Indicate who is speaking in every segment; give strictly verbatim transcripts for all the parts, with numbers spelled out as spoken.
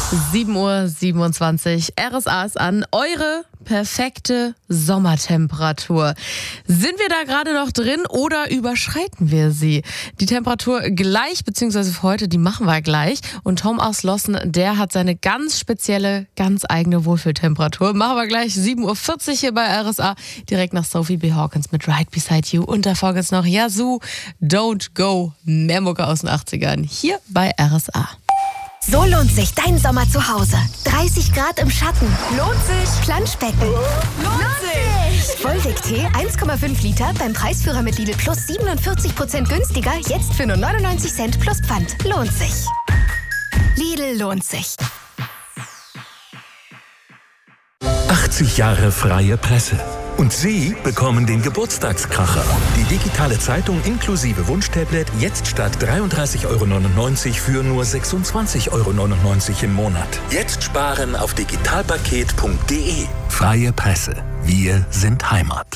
Speaker 1: sieben Uhr siebenundzwanzig, R S A ist an, eure perfekte Sommertemperatur. Sind wir da gerade noch drin oder überschreiten wir sie? Die Temperatur gleich, beziehungsweise für heute, die machen wir gleich. Und Tom aus Lossen, der hat seine ganz spezielle, ganz eigene Wohlfühltemperatur. Machen wir gleich sieben Uhr vierzig hier bei R S A, direkt nach Sophie B. Hawkins mit Right Beside You. Und davor geht's noch Yazoo, Don't Go, mehr Mucke aus den achtzigern, hier bei R S A.
Speaker 2: So lohnt sich dein Sommer zu Hause. dreißig Grad im Schatten. Lohnt sich. Planschbecken. Lohnt sich. Vollwerk-Tee eins Komma fünf Liter beim Preisführer mit Lidl Plus siebenundvierzig Prozent günstiger. Jetzt für nur neunundneunzig Cent plus Pfand. Lohnt sich. Lidl lohnt sich.
Speaker 3: achtzig Jahre freie Presse. Und Sie bekommen den Geburtstagskracher. Die digitale Zeitung inklusive Wunschtablet jetzt statt dreiunddreißig Euro neunundneunzig für nur sechsundzwanzig Euro neunundneunzig im Monat. Jetzt sparen auf digitalpaket punkt de. Freie Presse. Wir sind Heimat.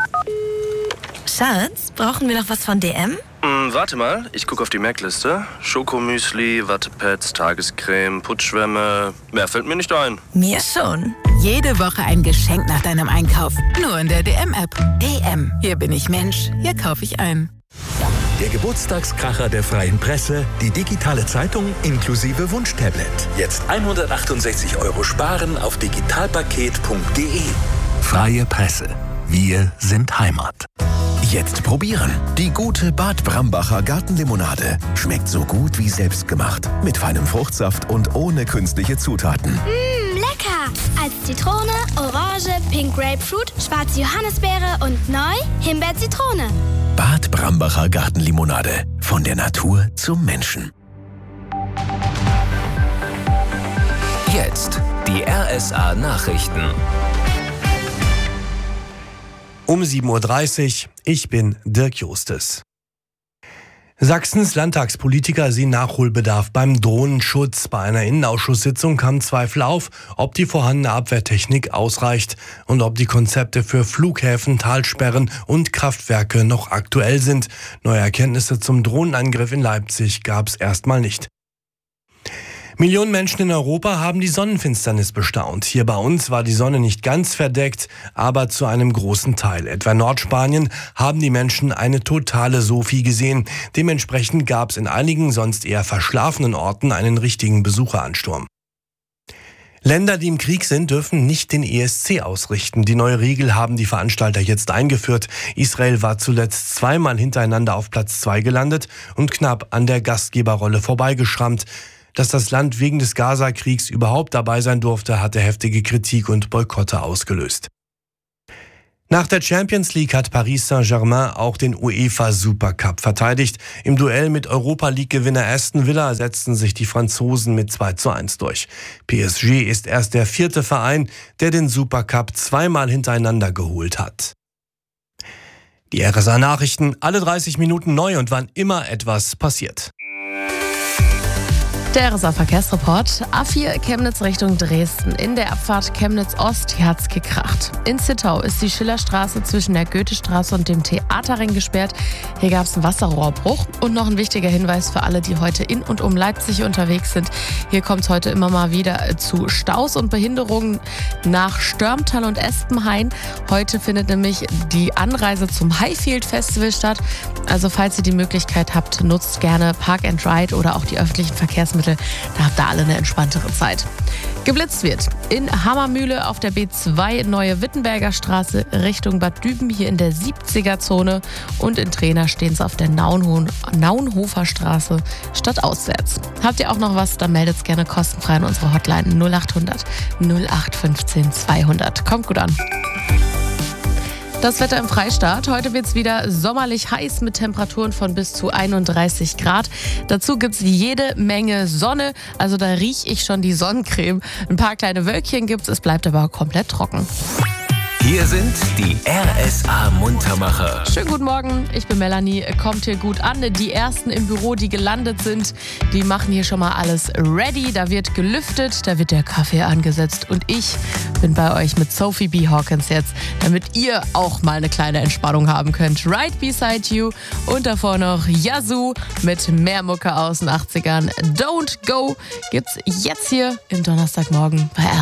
Speaker 2: Schatz, brauchen wir noch was von D M?
Speaker 4: Hm, warte mal, ich gucke auf die Merkliste. Schokomüsli, Wattepads, Tagescreme, Putzschwämme. Mehr fällt mir nicht ein.
Speaker 2: Mir schon.
Speaker 5: Jede Woche ein Geschenk nach deinem Einkauf. Nur in der D M-App. D M. Hier bin ich Mensch. Hier kaufe ich ein.
Speaker 3: Der Geburtstagskracher der freien Presse. Die digitale Zeitung inklusive Wunschtablet. Jetzt hundertachtundsechzig Euro sparen auf digitalpaket punkt de. Freie Presse. Wir sind Heimat.
Speaker 6: Jetzt probieren. Die gute Bad Brambacher Gartenlimonade. Schmeckt so gut wie selbstgemacht. Mit feinem Fruchtsaft und ohne künstliche Zutaten.
Speaker 7: Mmh, lecker! Als Zitrone, Orange, Pink Grapefruit, schwarze Johannisbeere und neu Himbeer-Zitrone.
Speaker 6: Bad Brambacher Gartenlimonade. Von der Natur zum Menschen.
Speaker 8: Jetzt die R S A Nachrichten.
Speaker 9: Um sieben Uhr dreißig, ich bin Dirk Justes. Sachsens Landtagspolitiker sehen Nachholbedarf beim Drohnenschutz. Bei einer Innenausschusssitzung kamen Zweifel auf, ob die vorhandene Abwehrtechnik ausreicht und ob die Konzepte für Flughäfen, Talsperren und Kraftwerke noch aktuell sind. Neue Erkenntnisse zum Drohnenangriff in Leipzig gab es erstmal nicht. Millionen Menschen in Europa haben die Sonnenfinsternis bestaunt. Hier bei uns war die Sonne nicht ganz verdeckt, aber zu einem großen Teil. Etwa in Nordspanien haben die Menschen eine totale Sophie gesehen. Dementsprechend gab es in einigen sonst eher verschlafenen Orten einen richtigen Besucheransturm. Länder, die im Krieg sind, dürfen nicht den E S C ausrichten. Die neue Regel haben die Veranstalter jetzt eingeführt. Israel war zuletzt zweimal hintereinander auf Platz zwei gelandet und knapp an der Gastgeberrolle vorbeigeschrammt. Dass das Land wegen des Gaza-Kriegs überhaupt dabei sein durfte, hatte heftige Kritik und Boykotte ausgelöst. Nach der Champions League hat Paris Saint-Germain auch den UEFA Supercup verteidigt. Im Duell mit Europa-League-Gewinner Aston Villa setzten sich die Franzosen mit zwei zu eins durch. P S G ist erst der vierte Verein, der den Supercup zweimal hintereinander geholt hat. Die R S A-Nachrichten, alle dreißig Minuten neu und wann immer etwas passiert.
Speaker 1: Der R S A-Verkehrsreport. A vier Chemnitz Richtung Dresden. In der Abfahrt Chemnitz-Ost hat's gekracht. In Zittau ist die Schillerstraße zwischen der Goethestraße und dem Theaterring gesperrt. Hier gab's einen Wasserrohrbruch. Und noch ein wichtiger Hinweis für alle, die heute in und um Leipzig unterwegs sind. Hier kommt's heute immer mal wieder zu Staus und Behinderungen nach Störmtal und Espenhain. Heute findet nämlich die Anreise zum Highfield Festival statt. Also falls ihr die Möglichkeit habt, nutzt gerne Park and Ride oder auch die öffentlichen Verkehrsmittel. Da habt ihr alle eine entspanntere Zeit. Geblitzt wird in Hammermühle auf der B zwei Neue Wittenberger Straße Richtung Bad Düben, hier in der siebziger-Zone. Und in Trena stehen sie auf der Naunho- Naunhofer Straße stadtauswärts. Habt ihr auch noch was, dann meldet es gerne kostenfrei an unsere Hotline null acht hundert null acht fünfzehn zweihundert. Kommt gut an. Das Wetter im Freistaat. Heute wird es wieder sommerlich heiß mit Temperaturen von bis zu einunddreißig Grad. Dazu gibt es jede Menge Sonne. Also da rieche ich schon die Sonnencreme. Ein paar kleine Wölkchen gibt es, es bleibt aber komplett trocken.
Speaker 8: Hier sind die R S A Muntermacher.
Speaker 1: Schönen guten Morgen, ich bin Melanie. Kommt hier gut an. Die ersten im Büro, die gelandet sind, die machen hier schon mal alles ready. Da wird gelüftet, da wird der Kaffee angesetzt. Und ich bin bei euch mit Sophie B. Hawkins jetzt, damit ihr auch mal eine kleine Entspannung haben könnt. Right Beside You und davor noch Yazoo mit mehr Mucke aus den achtzigern. Don't Go gibt's jetzt hier im Donnerstagmorgen bei R S A.